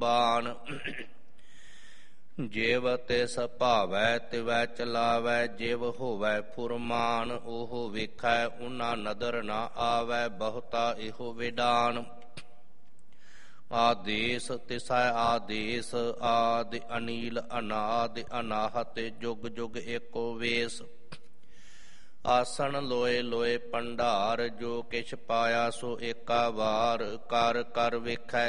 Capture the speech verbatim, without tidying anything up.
ਬਾਣ। ਜਿਵ ਤਿਸ ਭਾਵੈ ਤਿਵੈ ਚਲਾਵੈ, ਜਿਵ ਹੋਵੈ ਫੁਰਮਾਨ ਉਹ ਵੇਖੈ ਉਨਾ ਨਦਰ ਨਾ ਆਵੈ, ਬਹੁਤਾ ਇਹੋ ਵਿਡਾਨ। ਆਦੇਸ ਤਿਸੈ ਆਦੇਸ, ਆਦਿ ਅਨੀਲ ਅਨਾਦਿ ਅਨਾਹਤ, ਜੁਗ ਜੁਗ ਏਕੋ ਵੇਸ। ਆਸਣ ਲੋਏ ਲੋਏ ਭੰਡਾਰ, ਜੋ ਕਿਛ ਪਾਇਆ ਸੋ ਏਕਾ ਵਾਰ। ਕਰ ਕਰ ਵੇਖੈ